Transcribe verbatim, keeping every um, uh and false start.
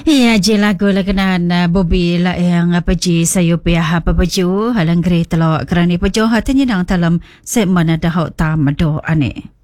Iya je lagu lah kenan uh, Bobby lah yang apa je sayo pihak apa baju halang gre telo kerana pejo hatinya nang dalam segmen ada hak tam do ane.